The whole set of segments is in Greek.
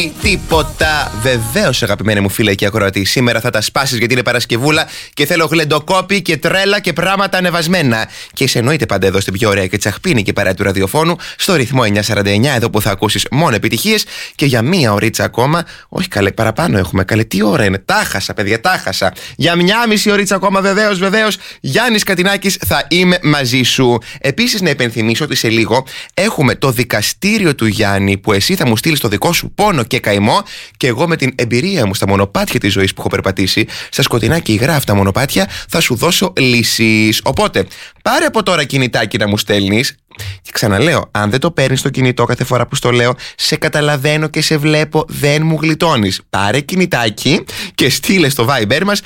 Τίποτα. Βεβαίως, αγαπημένοι μου φίλε και ακροατή, σήμερα θα τα σπάσεις γιατί είναι Παρασκευούλα και θέλω γλεντοκόπη και τρέλα και πράγματα ανεβασμένα. Και σε εννοείται πάντα εδώ στην πιο ωραία και τσαχπίνη και παρέα του ραδιοφώνου, στο ρυθμό 949, εδώ που θα ακούσεις μόνο επιτυχίες και για μία ωρίτσα ακόμα. Όχι καλέ, παραπάνω έχουμε. Καλέ, τι ώρα είναι. Τάχασα, παιδιά, τάχασα. Για μια μισή ωρίτσα ακόμα, βεβαίως. Γιάννης Κατινάκης, θα είμαι μαζί σου. Επίσης, να υπενθυμίσω ότι σε λίγο έχουμε το δικαστήριο του Γιάννη που εσύ θα μου στείλεις το δικό σου πόνο και καημό και εγώ με την εμπειρία μου στα μονοπάτια της ζωής που έχω περπατήσει, στα σκοτεινά και υγρά αυτά μονοπάτια, θα σου δώσω λύσεις. Οπότε, πάρε από τώρα κινητάκι να μου στέλνεις. Και ξαναλέω, αν δεν το παίρνεις στο κινητό κάθε φορά που στο λέω, σε καταλαβαίνω και σε βλέπω, δεν μου γλιτώνεις. Πάρε κινητάκι και στείλε στο Viber μας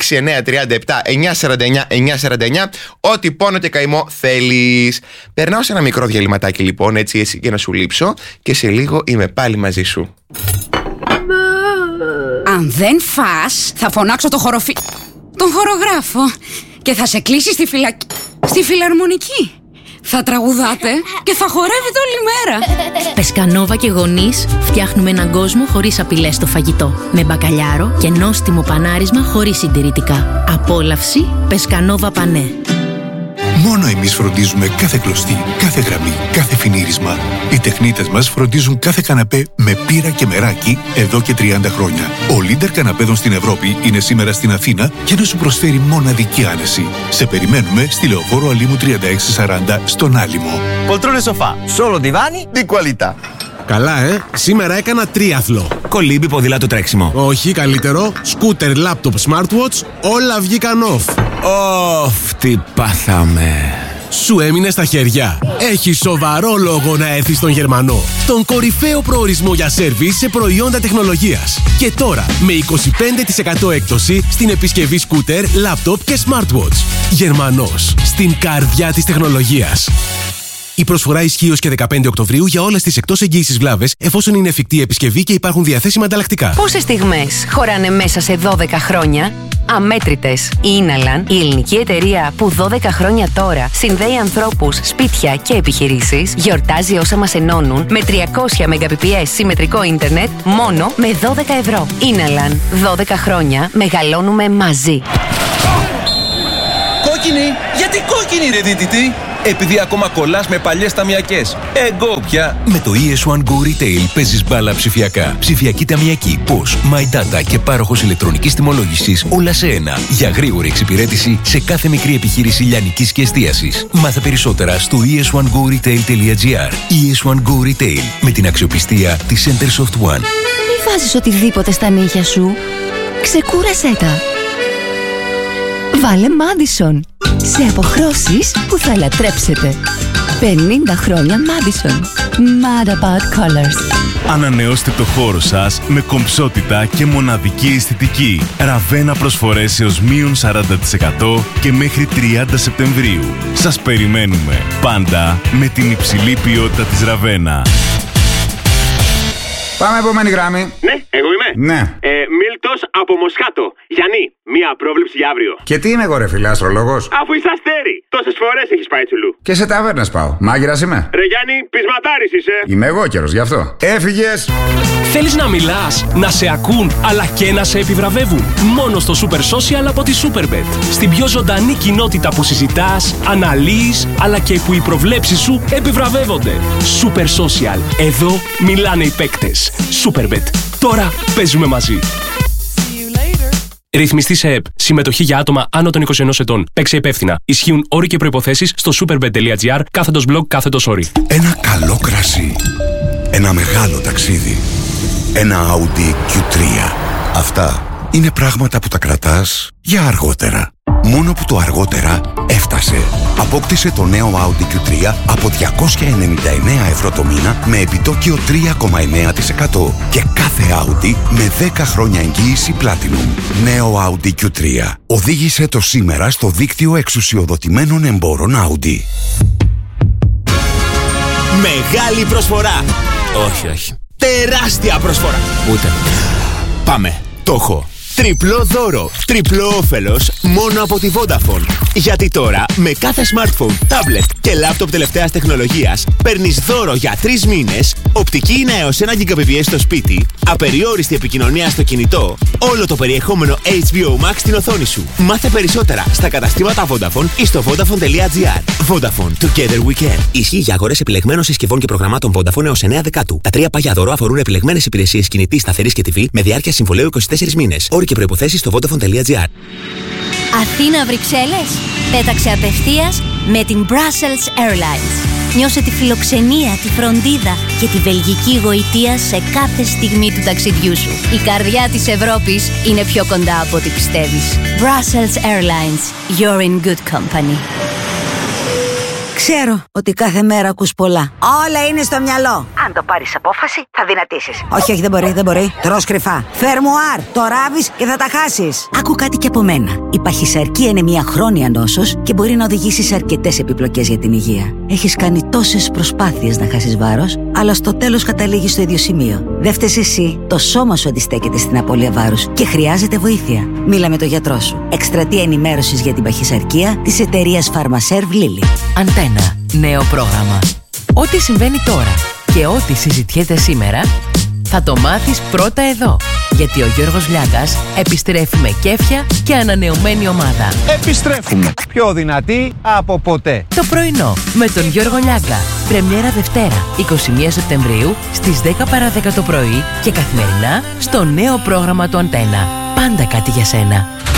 6937-949-949 ό,τι πόνο και καημό θέλεις. Περνάω σε ένα μικρό διαλυματάκι λοιπόν, έτσι για να σου λείψω και σε λίγο είμαι πάλι μαζί σου. Αν δεν φας, θα φωνάξω τον χορογράφο και θα σε κλείσει στη φιλαρμονική. Θα τραγουδάτε και θα χορεύετε όλη μέρα. Πεσκανόβα και γονείς φτιάχνουμε έναν κόσμο χωρίς απειλές στο φαγητό. Με μπακαλιάρο και νόστιμο πανάρισμα χωρίς συντηρητικά. Απόλαυση Πεσκανόβα Πανέ. Μόνο εμείς φροντίζουμε κάθε κλωστή, κάθε γραμμή, κάθε φινίρισμα. Οι τεχνίτες μας φροντίζουν κάθε καναπέ με πύρα και μεράκι εδώ και 30 χρόνια. Ο Λίντερ καναπέδων στην Ευρώπη είναι σήμερα στην Αθήνα για να σου προσφέρει μοναδική άνεση. Σε περιμένουμε στη Λεωφόρο Αλήμου 3640 στον Άλυμο. Poltrone sofà, solo divani di qualità. Καλά, σήμερα έκανα τρίαθλο. Κολύμπι, ποδήλατο, τρέξιμο. Όχι, καλύτερο. Σκούτερ, λάπτοπ, smartwatch, όλα βγήκαν off. Τι πάθαμε. Σου έμεινε στα χέρια. Έχει σοβαρό λόγο να έρθεις στον Γερμανό. Τον κορυφαίο προορισμό για σέρβις σε προϊόντα τεχνολογίας. Και τώρα με 25% έκπτωση στην επισκευή σκούτερ, λάπτοπ και smartwatch. Γερμανός, στην καρδιά της τεχνολογίας. Η προσφορά ισχύει ως και 15 Οκτωβρίου για όλες τις εκτός εγγύησης βλάβες, εφόσον είναι εφικτή επισκευή και υπάρχουν διαθέσιμα ανταλλακτικά. Πόσες στιγμές χωράνε μέσα σε 12 χρόνια? Αμέτρητες. Η Inalan, η ελληνική εταιρεία που 12 χρόνια τώρα συνδέει ανθρώπους, σπίτια και επιχειρήσεις, γιορτάζει όσα μας ενώνουν με 300 Mbps συμμετρικό ίντερνετ μόνο με 12 ευρώ. Inalan. 12 χρόνια μεγαλώνουμε μαζί. Κόκκινη! Γιατί κόκκινη ρε δίτητη! Επειδή ακόμα κολλάς με παλιές ταμιακές. Εγώ πια. Με το ES1 Go Retail παίζεις μπάλα ψηφιακά. Ψηφιακή ταμιακή, POS, My Data και πάροχος ηλεκτρονικής τιμολόγησης, όλα σε ένα. Για γρήγορη εξυπηρέτηση σε κάθε μικρή επιχείρηση λιανικής και εστίασης. Μάθε περισσότερα στο es1goretail.gr. ES1 Go Retail, με την αξιοπιστία της Centersoft One. Μη βάζεις οτιδήποτε στα νύχια σου. Ξεκούρασέ τα. Βάλε Madison. Σε αποχρώσεις που θα λατρέψετε. 50 χρόνια Madison. Mad about colors. Ανανεώστε το χώρο σας με κομψότητα και μοναδική αισθητική. Ραβένα προσφορές έως μείον 40% και μέχρι 30 Σεπτεμβρίου. Σας περιμένουμε πάντα με την υψηλή ποιότητα της Ραβένα. Πάμε επόμενη γράμμη. Ναι, εγώ είμαι. Ναι. Μίλτος από Μοσχάτο. Γιάννη, μία πρόβλεψη για αύριο. Και τι είμαι εγώ ρε φίλε, αστρολόγος? Αφού είσαι αστέρι. Τόσες φορές έχεις πάει τσουλού. Και σε ταβέρνες πάω. Μάγειρας είμαι. Ρε Γιάννη, πεισματάρης είσαι. Είμαι εγώ καιρός γι' αυτό. Έφυγες. Θέλεις να μιλάς, να σε ακούν, αλλά και να σε επιβραβεύουν? Μόνο στο Super Social από τη Superbet. Στην πιο ζωντανή κοινότητα που συζητάς, αναλύεις, αλλά και που οι προβλέψεις σου επιβραβεύονται. Super Social. Εδώ μιλάνε οι παίκτες. Superbet. Τώρα παίζουμε μαζί. Ρυθμιστή σε ΕΠ. Συμμετοχή για άτομα άνω των 21 ετών. Παίξε υπεύθυνα. Ισχύουν όροι και προϋποθέσεις στο superbet.gr/blog/όροι. Ένα καλό κρασί. Ένα μεγάλο ταξίδι. Ένα Audi Q3. Αυτά είναι πράγματα που τα κρατάς για αργότερα. Μόνο που το αργότερα έφτασε. Απόκτησε το νέο Audi Q3 από 299 ευρώ το μήνα με επιτόκιο 3,9% και κάθε Audi με 10 χρόνια εγγύηση Platinum. Νέο Audi Q3. Οδήγησε το σήμερα στο δίκτυο εξουσιοδοτημένων εμπόρων Audi. Μεγάλη προσφορά. Όχι. Τεράστια προσφορά. Ούτε. Πάμε. Το έχω. Τριπλό δώρο, τριπλό όφελος μόνο από τη Vodafone. Γιατί τώρα με κάθε smartphone, tablet και laptop τελευταίας τεχνολογίας παίρνεις δώρο για 3 μήνες, οπτική είναι έως 1 Gbps στο σπίτι, απεριόριστη επικοινωνία στο κινητό, όλο το περιεχόμενο HBO Max στην οθόνη σου. Μάθε περισσότερα στα καταστήματα Vodafone ή στο vodafone.gr. Vodafone, together we can. Ισχύει για αγορές επιλεγμένων συσκευών και προγραμμάτων Vodafone έως 9 Δεκάτου. Τα 3 πάγια δώρο αφορούν επιλεγμένες υπηρεσίες κινητής, σταθερής και TV με διάρκεια συμβολαίου 24 μήνες. Όροι και προϋποθέσεις στο vodafone.gr. Αθήνα Βρυξέλλες, πέταξε απευθείας με την Brussels Airlines. Νιώσε τη φιλοξενία, τη φροντίδα και τη βελγική γοητεία σε κάθε στιγμή του ταξιδιού σου. Η καρδιά της Ευρώπης είναι πιο κοντά από ό,τι πιστεύεις. Brussels Airlines. You're in good company. Ξέρω ότι κάθε μέρα ακούς πολλά. Όλα είναι στο μυαλό. Αν το πάρεις απόφαση, θα δυνατήσεις. Όχι, δεν μπορεί. Τρως κρυφά. Φερμουάρ, το ράβεις και θα τα χάσεις. Άκου κάτι και από μένα. Η παχυσαρκία είναι μια χρόνια νόσος και μπορεί να οδηγήσει σε αρκετές επιπλοκές για την υγεία. Έχεις κάνει τόσες προσπάθειες να χάσεις βάρος, αλλά στο τέλος καταλήγεις στο ίδιο σημείο. Δεν φταίς εσύ. Το σώμα σου αντιστέκεται στην απώλεια βάρους και χρειάζεται βοήθεια. Μίλα με τον γιατρό σου. Εκστρατεία ενημέρωσης για την παχυσαρκία της εταιρείας Pharmaserv Lilly. Αντένα. Νέο πρόγραμμα. Ό,τι συμβαίνει τώρα και ό,τι συζητιέται σήμερα θα το μάθεις πρώτα εδώ. Γιατί ο Γιώργος Λιάγκας επιστρέφει με κέφια και ανανεωμένη ομάδα. Επιστρέφουμε πιο δυνατοί από ποτέ. Το πρωινό με τον Γιώργο Λιάγκα. Πρεμιέρα Δευτέρα 21 Σεπτεμβρίου στις 10 παρά 10 το πρωί και καθημερινά στο νέο πρόγραμμα του Αντένα. Πάντα κάτι για σένα.